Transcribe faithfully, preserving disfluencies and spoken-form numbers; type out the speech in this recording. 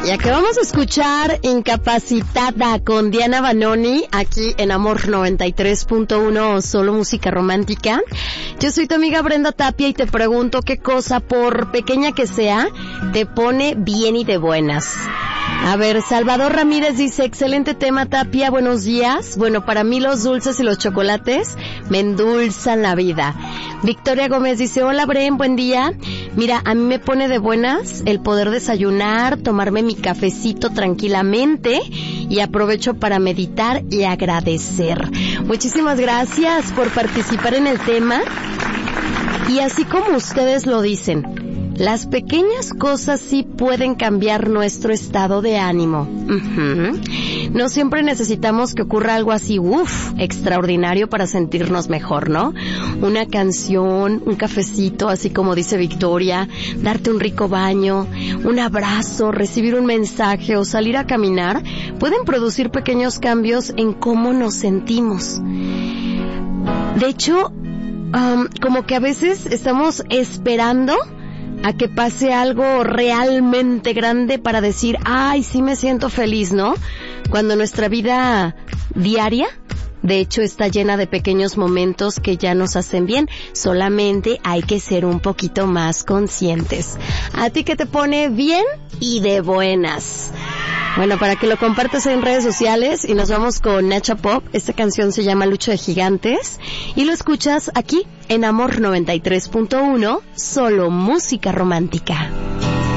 Y acabamos de escuchar Incapacitada con Diana Banoni aquí en Amor noventa y tres punto uno, solo música romántica. Yo soy tu amiga Brenda Tapia y te pregunto qué cosa, por pequeña que sea, te pone bien y de buenas. A ver, Salvador Ramírez dice, excelente tema, Tapia, buenos días. Bueno, para mí los dulces y los chocolates me endulzan la vida. Victoria Gómez dice, hola Bren, buen día. Mira, a mí me pone de buenas el poder desayunar, tomarme mi cafecito tranquilamente y aprovecho para meditar y agradecer. Muchísimas gracias por participar en el tema. Y así como ustedes lo dicen, las pequeñas cosas sí pueden cambiar nuestro estado de ánimo. Uh-huh. No siempre necesitamos que ocurra algo así, uff, extraordinario para sentirnos mejor, ¿no? Una canción, un cafecito, así como dice Victoria, darte un rico baño, un abrazo, recibir un mensaje o salir a caminar, pueden producir pequeños cambios en cómo nos sentimos. De hecho, um, como que a veces estamos esperando a que pase algo realmente grande para decir, ay, sí me siento feliz, ¿no? Cuando nuestra vida diaria, de hecho, está llena de pequeños momentos que ya nos hacen bien. Solamente hay que ser un poquito más conscientes. ¿A ti qué te pone bien y de buenas? Bueno, para que lo compartas en redes sociales, y nos vamos con Nacha Pop. Esta canción se llama Lucha de Gigantes y lo escuchas aquí en Amor noventa y tres punto uno, solo música romántica.